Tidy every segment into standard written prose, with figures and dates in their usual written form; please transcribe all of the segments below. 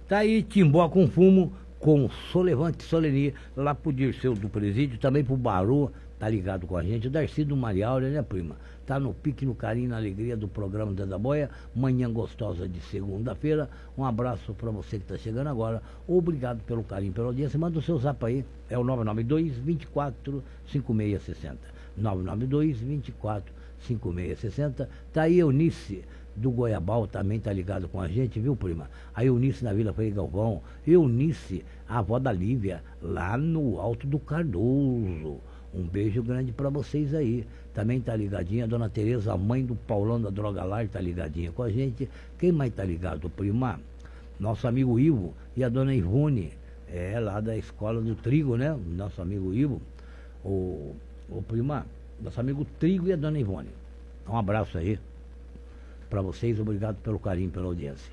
Tá aí, Timbó com fumo, com Solevante Soleni, lá pro Dirceu do Presídio, também pro Barô, tá ligado com a gente, o Darcy do Mariáurea, né, prima? Tá no pique, no carinho, na alegria do programa Dentro da Boia, manhã gostosa de segunda-feira. Um abraço pra você que tá chegando agora, obrigado pelo carinho, pela audiência, manda o seu zap aí, é o 992-24-5660, 992-24-5660, tá aí Eunice do Goiabal também tá ligado com a gente, viu, prima? A Eunice na Vila Frei Galvão, Eunice, a avó da Lívia, lá no Alto do Cardoso. Um beijo grande pra vocês aí. Também tá ligadinha a dona Tereza, a mãe do Paulão da Droga Lar, tá ligadinha com a gente. Quem mais tá ligado, prima? Nosso amigo Ivo e a dona Ivone, lá da Escola do Trigo, né? Nosso amigo Ivo, o prima, nosso amigo Trigo e a dona Ivone. Um abraço aí para vocês, obrigado pelo carinho, pela audiência.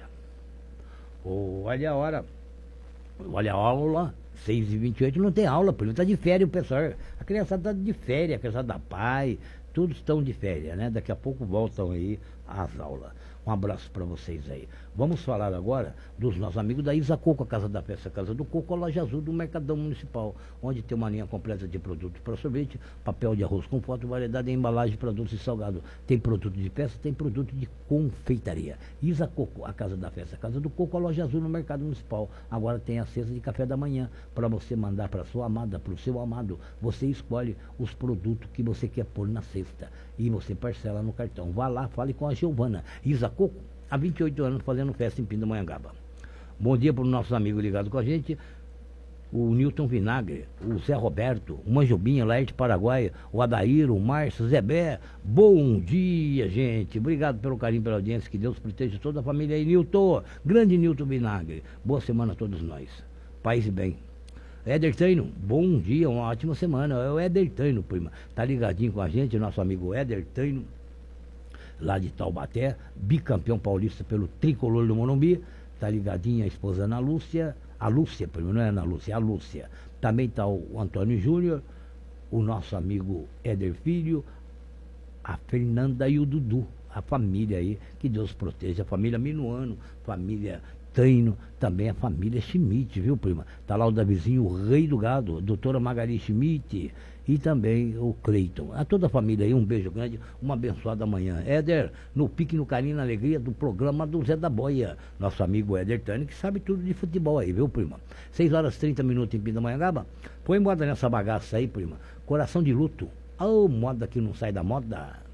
Olha a hora, olha a aula, 6h28, não tem aula, primo, tá de férias o pessoal, a criançada tá de férias, a criançada da pai, todos estão de férias, né? Daqui a pouco voltam aí às aulas. Um abraço para vocês aí. Vamos falar agora dos nossos amigos da Isa Coco, a Casa da Festa, a Casa do Coco, a Loja Azul do Mercadão Municipal, onde tem uma linha completa de produtos para sorvete, papel de arroz com foto, variedade em embalagem, produtos e salgado. Tem produto de peça, tem produto de confeitaria. Isa Coco, a Casa da Festa, a Casa do Coco, a Loja Azul no Mercado Municipal. Agora tem a cesta de café da manhã para você mandar para sua amada, para o seu amado. Você escolhe os produtos que você quer pôr na cesta e você parcela no cartão. Vá lá, fale com a Giovana. Isa Coco, há 28 anos fazendo festa em Pindamonhangaba. Bom dia para os nossos amigos ligados com a gente, o Newton Vinagre, o Zé Roberto, o Manjubinha, Laerte Paraguai, o Adair, o Márcio, Zebé. Bom dia, gente. Obrigado pelo carinho, pela audiência. Que Deus proteja toda a família aí, Newton. Grande Newton Vinagre. Boa semana a todos nós. Paz e bem. Éder Taino, bom dia, uma ótima semana. É o Éder Taino, prima. Tá ligadinho com a gente, nosso amigo Éder Taino, lá de Taubaté, bicampeão paulista pelo Tricolor do Morumbi. Tá ligadinha a esposa Ana Lúcia, a Lúcia, prima, não é Ana Lúcia, é a Lúcia. Também tá o Antônio Júnior, o nosso amigo Éder Filho, a Fernanda e o Dudu, a família aí, que Deus proteja, a família Minuano, família Taino, também a família Schmidt, viu, prima? Tá lá o Davizinho, o rei do gado, doutora Magali Schmidt e também o Cleiton. A toda a família aí, um beijo grande, uma abençoada manhã. Éder, no pique, no carinho, na alegria do programa do Zé da Boia. Nosso amigo Éder Tani, que sabe tudo de futebol aí, viu, prima? 6h30 em Pindamonhangaba. Põe moda nessa bagaça aí, prima. Coração de luto. Moda que não sai da moda.